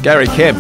Gary Kemp,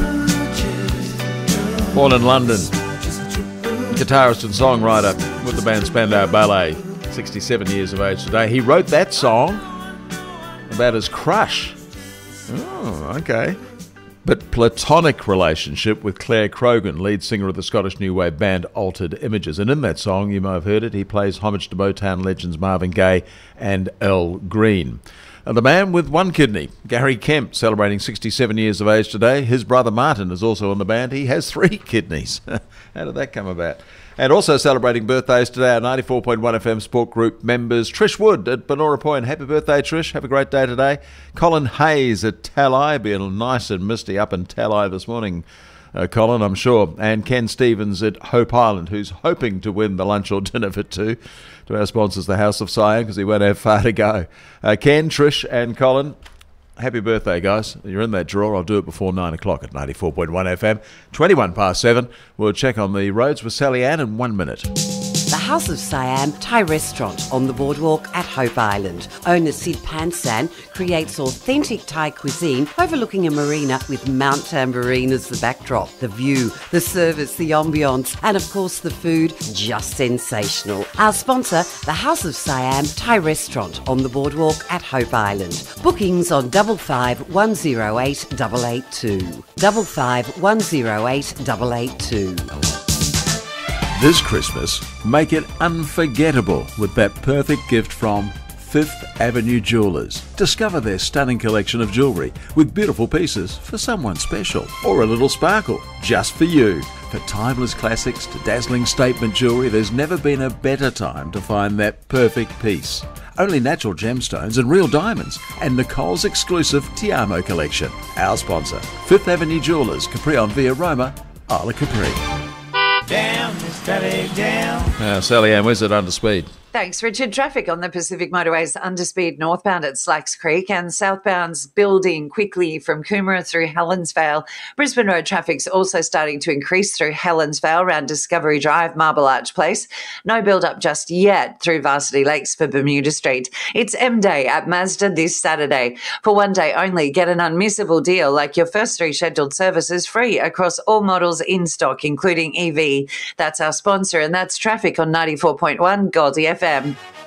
born in London, guitarist and songwriter with the band Spandau Ballet, 67 years of age today. He wrote that song about his crush. Oh, okay. But platonic relationship with Claire Croghan, lead singer of the Scottish new wave band Altered Images. And in that song, you may have heard it, he plays homage to Motown legends Marvin Gaye and Al Green. And the man with one kidney, Gary Kemp, celebrating 67 years of age today. His brother Martin is also in the band. He has 3 kidneys. How did that come about? And also celebrating birthdays today, our 94.1 FM Sport Group members, Trish Wood at Benora Point. Happy birthday, Trish. Have a great day today. Colin Hayes at Talai. Being nice and misty up in Talai this morning, Colin, I'm sure. And Ken Stevens at Hope Island, who's hoping to win the lunch or dinner for 2 to our sponsors, the House of Siam, because he won't have far to go. Ken, Trish and Colin, happy birthday, guys. You're in that draw. I'll do it before 9 o'clock at 94.1 FM. 21 past 7. We'll check on the roads with Sally Ann in 1 minute. The House of Siam Thai restaurant on the boardwalk at Hope Island. Owner Sid Pansan creates authentic Thai cuisine overlooking a marina with Mount Tambourine as the backdrop. The view, the service, the ambience, and of course the food, just sensational. Our sponsor, the House of Siam Thai restaurant on the boardwalk at Hope Island. Bookings on 55 108 882. 55 108 882. This Christmas, make it unforgettable with that perfect gift from Fifth Avenue Jewelers. Discover their stunning collection of jewellery with beautiful pieces for someone special or a little sparkle just for you. For timeless classics to dazzling statement jewellery, there's never been a better time to find that perfect piece. Only natural gemstones and real diamonds, and Nicole's exclusive Tiamo collection. Our sponsor, Fifth Avenue Jewelers, Capri on Via Roma, Isla Capri. Down, traffic down. Sally Ann, where's it under speed? Thanks, Richard. Traffic on the Pacific Motorways underspeed northbound at Slacks Creek and southbound's building quickly from Coomera through Helensvale. Brisbane Road traffic's also starting to increase through Helensvale around Discovery Drive, Marble Arch Place. No build-up just yet through Varsity Lakes for Bermuda Street. It's M-Day at Mazda this Saturday. For one day only, get an unmissable deal like your first 3 scheduled services free across all models in stock, including EV. That's our sponsor, and that's traffic on 94.1 Goldie FM.